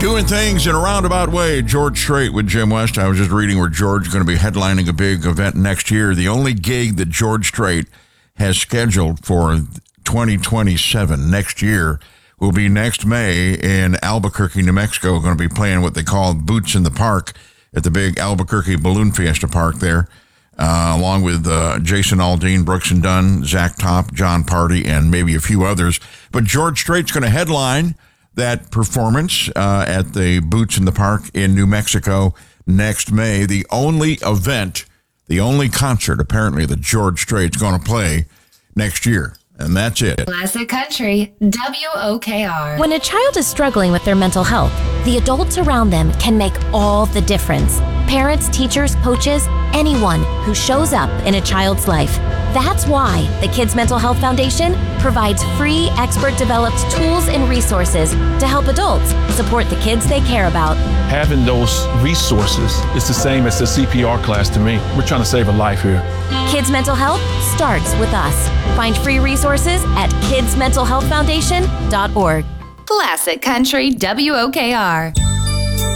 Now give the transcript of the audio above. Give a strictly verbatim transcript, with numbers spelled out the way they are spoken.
Doing things in a roundabout way. George Strait with Jim West. I was just reading where George is going to be headlining a big event next year. The only gig that George Strait has scheduled for twenty twenty-seven, next year, will be next May in Albuquerque, New Mexico. Going to be playing what they call Boots in the Park at the big Albuquerque Balloon Fiesta Park there, uh, along with uh, Jason Aldean, Brooks and Dunn, Zach Top, John Party, and maybe a few others. But George Strait's going to headline that performance uh, at the Boots in the Park in New Mexico next May. The only event, the only concert, apparently, that George Strait's going to play next year. And that's it. Classic Country, W O K R. When a child is struggling with their mental health, the adults around them can make all the difference. Parents, teachers, coaches, anyone who shows up in a child's life. That's why the Kids Mental Health Foundation provides free, expert-developed tools and resources to help adults support the kids they care about. Having those resources is the same as the C P R class to me. We're trying to save a life here. Kids Mental Health starts with us. Find free resources at kids mental health foundation dot org. Classic Country, W O K R.